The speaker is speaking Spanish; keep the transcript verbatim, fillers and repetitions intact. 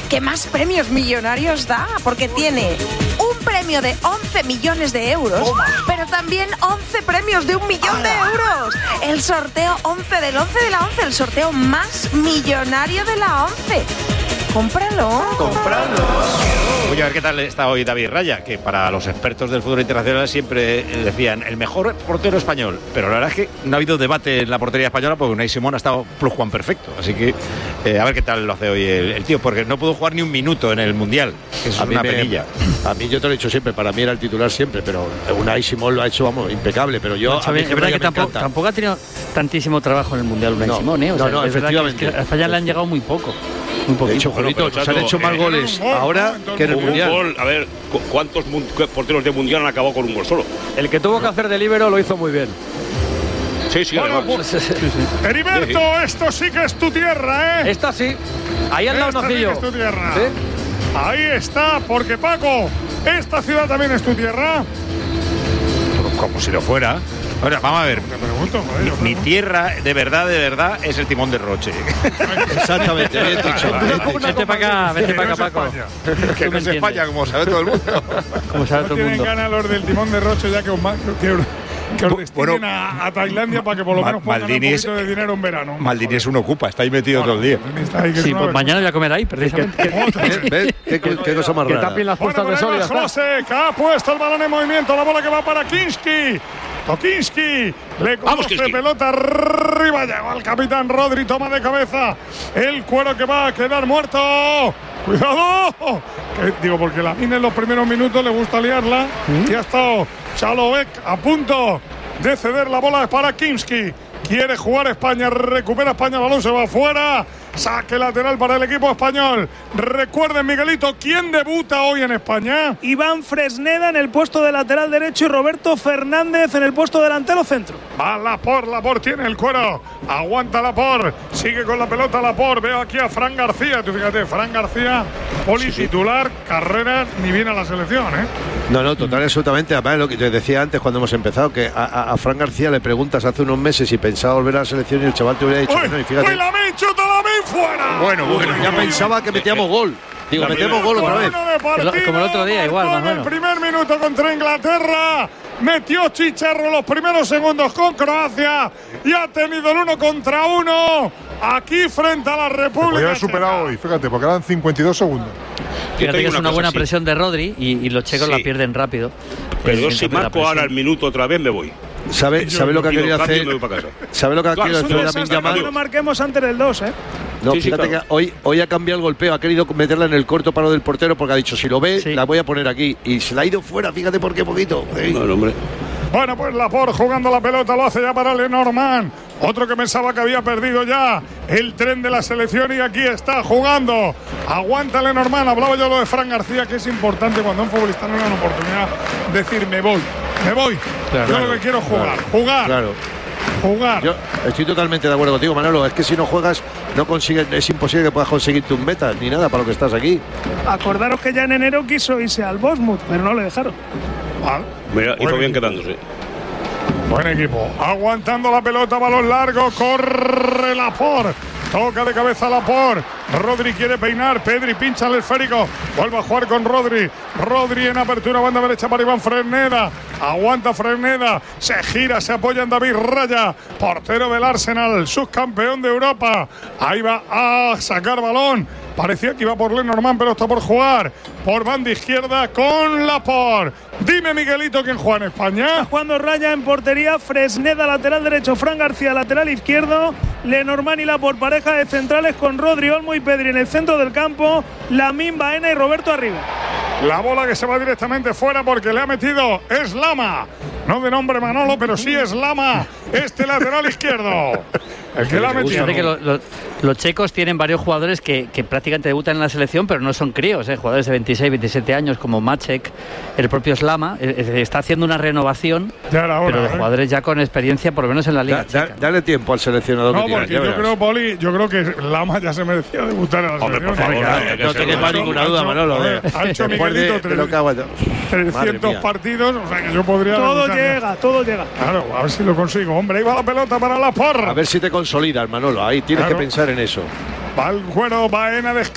que más premios millonarios da, porque tiene un premio de once millones de euros, pero también once premios de un millón de euros. El sorteo once del once de la once, el sorteo más millonario de la once. ¡Cómpralo! ¡Cómpralo! Voy a ver qué tal está hoy David Raya, que para los expertos del fútbol internacional siempre decían el mejor portero español, pero la verdad es que no ha habido debate en la portería española porque Unai Simón ha estado plus Juan perfecto, así que eh, a ver qué tal lo hace hoy el, el tío, porque no pudo jugar ni un minuto en el Mundial, que es a una mí me, penilla. A mí yo te lo he dicho siempre, para mí era el titular siempre, pero Unai Simón lo ha hecho, vamos, impecable, pero yo... A mí, es verdad que tampoco, tampoco ha tenido tantísimo trabajo en el Mundial Unai no, Simón, ¿eh? O no, sea, no, es efectivamente. Verdad que, es que a España le han llegado muy poco. Muy poquito. De hecho, Julito, bueno, nos han hecho más eh, goles gol, ahora no, que en el un Mundial. Gol, a ver, ¿cu ¿cuántos porteros de Mundial han acabado con un gol solo? El que tuvo que hacer de líbero lo hizo muy bien. Sí, sí, bueno, además. pues, Heriberto, esto sí que es tu tierra, ¿eh? Esta sí. Ahí al lado Esta sí Nocillo. que es tu tierra. ¿Sí? Ahí está, porque Paco, esta ciudad también es tu tierra. Como si lo fuera. Ahora, vamos a ver. Te pregunto, joder, Mi, mi tierra, de verdad, de verdad, es el Timón de Roche. Exactamente, bien dicho. Vete para acá, vete para acá, Paco. Que no es España, como sabe todo el mundo. Como sabe No todo el tienen mundo. ganas los del Timón de Roche ya que os, ma- que os, que os destinen Bueno, a, a Tailandia para que por lo Ma- menos pongan Maldini un es- poquito de dinero en verano. Maldini es un ocupa, está ahí metido todo el día. Está ahí, que es Sí, una pues vergüenza. mañana voy a comer ahí, precisamente. ¿Ves? ¿Ves? ¿Qué, qué, qué cosa más Que rara? tapien las Bueno, puestas de pero sol y ahí ya va está. José, que ha puesto el balón en movimiento. La bola que va para Kinski. Tokinski le Vamos, conoce Kinski. pelota arriba. Llegó al capitán Rodri. Toma de cabeza. El cuero que va a quedar muerto. ¡Cuidado! Que, digo, porque la mina en los primeros minutos le gusta liarla. Y ha estado Chalovek a punto de ceder la bola para Kinski. Quiere jugar España, recupera España, el balón se va afuera. Saque lateral para el equipo español. Recuerden, Miguelito, ¿quién debuta hoy en España? Iván Fresneda en el puesto de lateral derecho y Roberto Fernández en el puesto delantero centro. Va Lapor, Lapor tiene el cuero. Aguanta Lapor. Sigue con la pelota Lapor. Veo aquí a Fran García. Tú fíjate, Fran García, polititular, carrera, ni viene a la selección, ¿eh? No, no, total, absolutamente. Además, lo que te decía antes cuando hemos empezado, que a, a, a Fran García le preguntas hace unos meses si pensaba volver a la selección y el chaval te hubiera dicho que no. Y fíjate, ¡Uy, Lamin, chuta Lamin fuera! Bueno, bueno. ya pensaba que metíamos gol. Digo, La metemos primera- gol otra vez. Uno de partido, Como el otro día, igual, marcó más o en el menos. primer minuto contra Inglaterra. Metió Chicharro los primeros segundos con Croacia y ha tenido el uno contra uno aquí frente a la República. Podría haber Checa. superado hoy, fíjate, porque eran cincuenta y dos segundos. Fíjate que es una buena sí. presión de Rodri y, y los checos Sí. la pierden rápido. Pero yo Eh, si entonces la marco ahora el presión. minuto otra vez me voy. ¿Sabe, ¿sabe lo que ha Pido querido cambio y hacer? me voy para casa. ¿Sabe lo que ha Claro, querido es un hacer desastre, Lamine cambio. Yamal? No marquemos antes del dos, ¿eh? No, Sí, sí, fíjate claro. que hoy, hoy ha cambiado el golpeo, ha querido meterla en el corto palo del portero porque ha dicho, si lo ve, Sí. la voy a poner aquí. Y se la ha ido fuera, fíjate por qué poquito. Ey. No, no, hombre. Bueno, pues Laporte jugando la pelota lo hace ya para Lenormand. Otro que pensaba que había perdido ya el tren de la selección y aquí está jugando. Aguanta Lenormand. Hablaba yo lo de Fran García, que es importante cuando un futbolista no le da una oportunidad decir me voy, me voy. Claro, yo claro, lo que quiero es jugar, claro, jugar, Claro. jugar. Yo estoy totalmente de acuerdo contigo, Manolo. Es que si no juegas, no consigues, es imposible que puedas conseguir tus metas ni nada para lo que estás aquí. Acordaros que ya en enero quiso irse al Bournemouth, pero no le dejaron. Vale. Mira, hizo Buen bien equipo. quedándose. Buen equipo. Aguantando la pelota, balón largo. Corre Laporte. Toca de cabeza Laporte. Rodri quiere peinar. Pedri pincha el esférico. Vuelve a jugar con Rodri. Rodri en apertura, banda derecha para Iván Fresneda. Aguanta Fresneda. Se gira, se apoya en David Raya. Portero del Arsenal, subcampeón de Europa. Ahí va a sacar balón. Parecía que iba por Lenormand, pero está por jugar. Por banda izquierda con Laporte. Dime, Miguelito, ¿quién juega en España? Está jugando Raya en portería, Fresneda lateral derecho, Fran García lateral izquierdo, Lenormand y Laporte pareja de centrales con Rodri, Olmo y Pedri en el centro del campo, Lamine, Baena y Roberto arriba. La bola que se va directamente fuera porque le ha metido es Lama. No de nombre Manolo, pero sí es Lama. Este lateral izquierdo. El que le ha metido. Fíjate que lo- lo- los checos tienen varios jugadores que, que prácticamente debutan en la selección, pero no son críos, ¿eh? Jugadores de veintiséis, veintisiete años como Maček, el propio Slama, eh, eh, está haciendo una renovación, Ya era hora, pero de ¿eh? jugadores ya con experiencia, por lo menos en la liga Da- checa. da- dale tiempo al seleccionador No, que tiene, porque ya yo verás. creo, Poli, yo creo que Lama ya se merecía debutar en la Hombre, selección. por favor, Venga, hay que no ser te quepa honesto. ninguna duda, Manolo. Joder, eh. ha hecho Después de- Miguelito de lo que ha aguantado. Madre trescientos mía. partidos, o sea que yo podría Todo debutar ya. llega, todo llega. Claro, a ver si lo consigo. Hombre, ahí va la pelota para Laporte. A ver si te consolidas, Manolo. Ahí tienes Claro. que pensar en eso. Va el cuero, Baena de